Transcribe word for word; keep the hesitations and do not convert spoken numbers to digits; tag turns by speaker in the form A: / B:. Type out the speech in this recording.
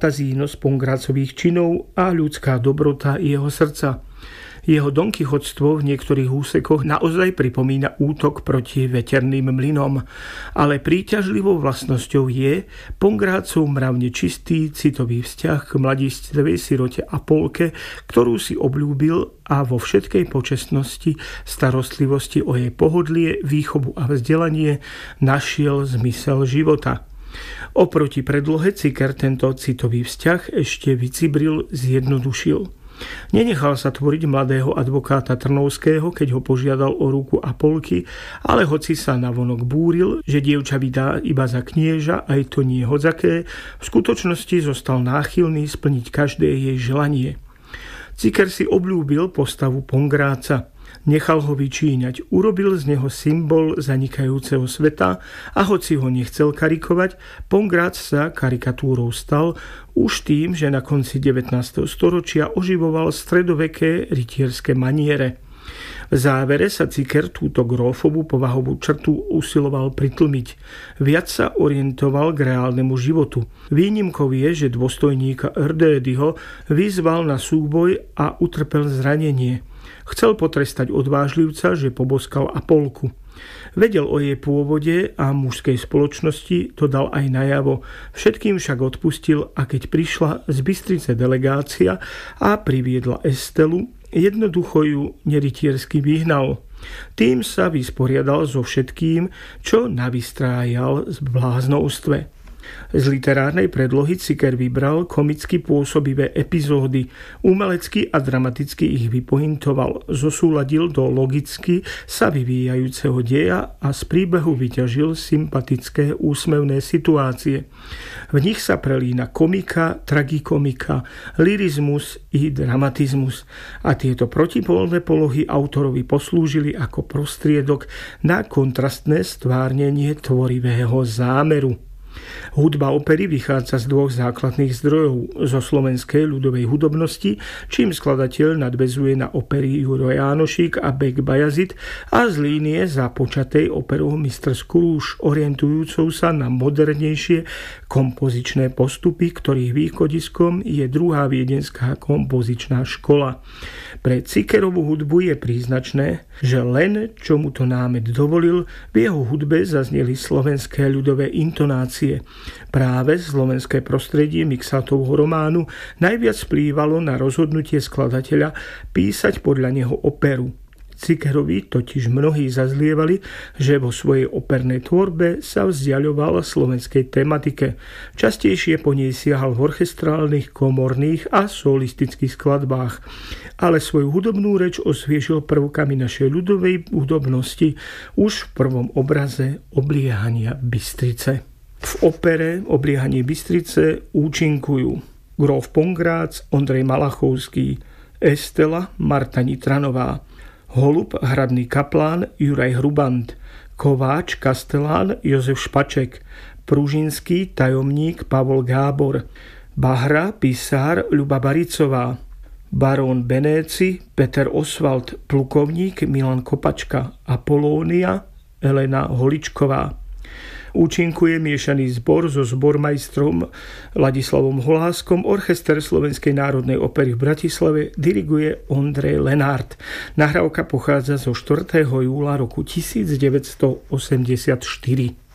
A: fantazínosť Pongrácových činov a ľudská dobrota jeho srdca. Jeho donkichotstvo v niektorých úsekoch naozaj pripomína útok proti veterným mlynom, ale príťažlivou vlastnosťou je Pongrácov mravne čistý, citový vzťah k mladistvej sirote Apolke, ktorú si obľúbil a vo všetkej počestnosti, starostlivosti o jej pohodlie, výchovu a vzdelanie našiel zmysel života. Oproti predlohe Ciker tento citový vzťah ešte vycibril, zjednodušil. Nenechal sa tvoriť mladého advokáta Trnovského, keď ho požiadal o ruku Apolky, ale hoci sa navonok búril, že dievča vydá iba za knieža, aj to nie hodzaké, v skutočnosti zostal náchylný splniť každé jej želanie. Ciker si obľúbil postavu Pongráca. Nechal ho vyčíňať, urobil z neho symbol zanikajúceho sveta a hoci ho nechcel karikovať, Pongrác sa karikatúrou stal už tým, že na konci devätnásteho storočia oživoval stredoveké rytierské maniere. V závere sa Ciker túto grófovú povahovú črtu usiloval pritlmiť. Viac sa orientoval k reálnemu životu. Výnimkou je, že dôstojníka Erdődyho vyzval na súboj a utrpel zranenie. Chcel potrestať odvážlivca, že poboskal Apolku. Vedel o jej pôvode a mužskej spoločnosti, to dal aj najavo. Všetkým však odpustil a keď prišla z Bystrice delegácia a priviedla Estelu, jednoducho ju nerytiersky vyhnal. Tým sa vysporiadal so všetkým, čo navystrájal z bláznovstve. Z literárnej predlohy Ciker vybral komicky pôsobivé epizódy, umelecky a dramaticky ich vypointoval, zosúladil do logicky sa vyvíjajúceho deja a z príbehu vyťažil sympatické úsmevné situácie. V nich sa prelína komika, tragikomika, lyrizmus i dramatizmus a tieto protipolné polohy autorovi poslúžili ako prostriedok na kontrastné stvárnenie tvorivého zámeru. Hudba opery vychádza z dvoch základných zdrojov, zo slovenskej ľudovej hudobnosti, čím skladateľ nadväzuje na opery Juro Jánošík a Bek Bajazid a z línie započatej operou Mistr Skrúž, orientujúcou sa na modernejšie kompozičné postupy, ktorých východiskom je druhá viedenská kompozičná škola. Pre Cikerovú hudbu je príznačné, že len čo mu to námet dovolil, v jeho hudbe zazneli slovenské ľudové intonácie. Práve slovenské prostredie Miksátovho románu najviac vplývalo na rozhodnutie skladateľa písať podľa neho operu. Cikerovi totiž mnohí zazlievali, že vo svojej opernej tvorbe sa vzdiaľoval slovenskej tematike. Častejšie po nej siahal v orchestrálnych, komorných a solistických skladbách. Ale svoju hudobnú reč osviežil prvkami našej ľudovej hudobnosti už v prvom obraze Obliehania Bystrice. V opere Obliehanie Bystrice účinkujú gróf Pongrác, Ondrej Malachovský, Estela, Marta Nitranová, Holub, hradný kaplán Juraj Hrubant, Kováč, kastelán Jozef Špaček, Pružinský, tajomník Pavol Gábor, Bahra, pisár Ľuba Baricová, barón Benéci Peter Oswald, plukovník Milan Kopačka, Apolónia Elena Holičková. Účinkuje miešaný zbor so zbormajstrom Ladislavom Holáskom, orchester Slovenskej národnej opery v Bratislave, diriguje Ondrej Lenárt. Nahrávka pochádza zo štvrtého júla roku tisícdeväťstoosemdesiatštyri.